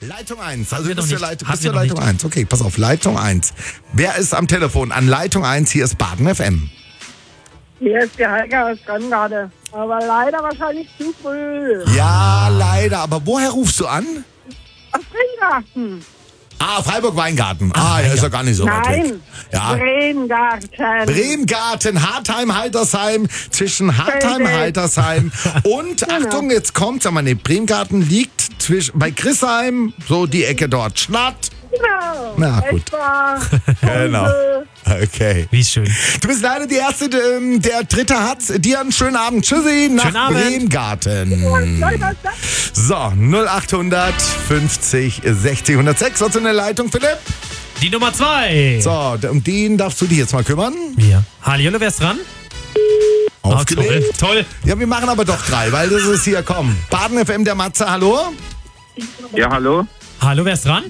Leitung 1. Also wir bist noch du nicht. bist du Leitung 1. Okay, pass auf, Leitung 1. Wer ist am Telefon an Leitung 1? Hier ist Baden FM. Hier ist die Heike aus Bremgarten. Aber leider wahrscheinlich zu früh. Ja, leider. Aber woher rufst du an? Aus Bremgarten. Freiburg-Weingarten. Ja, ist ja gar nicht so weit weg. Nein, Ja. Bremgarten. Bremgarten, Hartheim-Haltersheim, zwischen Hartheim-Haltersheim und, Achtung, jetzt kommt's, aber nee, Bremgarten liegt bei Grissheim, so die Ecke dort, Schnatt. Genau. Na, gut. Etwa Genau. Okay. Wie schön. Du bist leider die Erste, der Dritte hat's. Dir einen schönen Abend. Tschüssi nach Schönen Abend. Bremgarten. So, 0800 50 60 106. Was ist in der Leitung, Philipp? Die Nummer 2. So, um den darfst du dich jetzt mal kümmern. Wir. Hallihallo, wer ist dran? Aufgelegt. Toll. Ja, wir machen aber doch 3, weil das ist hier, komm. Baden FM, der Matze, hallo? Ja, hallo? Hallo, wer ist dran?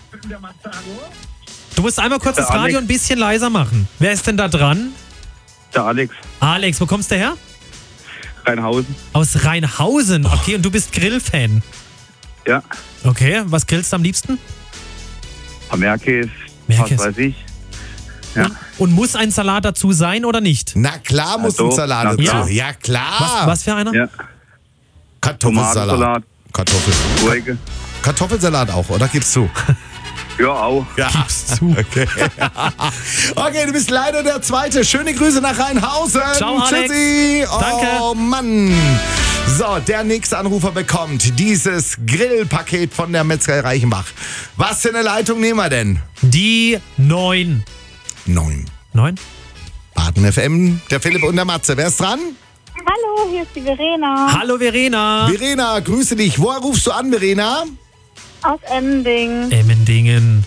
Du musst einmal kurz Der das Radio Alex. ein bisschen leiser machen. Wer ist denn da dran? Der Alex, Alex, wo kommst du her? Rheinhausen. Aus Rheinhausen. Okay, und du bist Grillfan. Ja, Okay, was grillst du am liebsten? Merkes, Merkes. was weiß ich. Ja. Und muss ein Salat dazu sein oder nicht? Na klar muss Also, ein Salat na dazu. klar. Ja, klar. Was für einer? Ja, Kartoffelsalat. Tomatensalat, Gurke. Kartoffelsalat auch, oder? Gibst du? Ja, auch. Ja. Gibst zu. Okay. Okay, du bist leider der Zweite. Schöne Grüße nach Rheinhausen. Ciao, Alex. Tschüssi. Oh, Danke. Mann. So, der nächste Anrufer bekommt dieses Grillpaket von der Metzgerei Reichenbach. Was für eine Leitung nehmen wir denn? Die 9. 9. 9? Baden FM, der Philipp und der Matze. Wer ist dran? Hallo, hier ist die Verena Hallo, Verena. Verena, grüße dich. Woher rufst du an, Verena? aus Emmending. Emmendingen.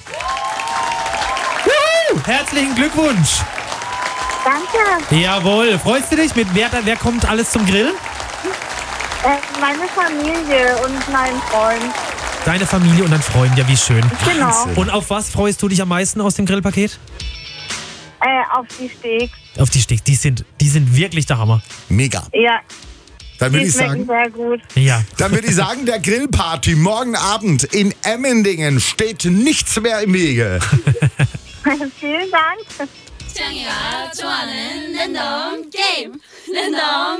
Herzlichen Glückwunsch. Danke. Jawohl. Freust du dich? Mit wer kommt alles zum Grillen? Meine Familie und mein Freund. Deine Familie und dein Freund. Ja, wie schön. Genau. Und auf was freust du dich am meisten aus dem Grillpaket? Auf die Steaks. Auf die Steaks. Die sind wirklich der Hammer. Mega. Ja, Dann würde die ich schmecken sagen, sehr gut. Ja. dann würde ich sagen, der Grillparty morgen Abend in Emmendingen steht nichts mehr im Wege. Vielen Dank. 창이가 좋아하는 랜덤 게임 랜덤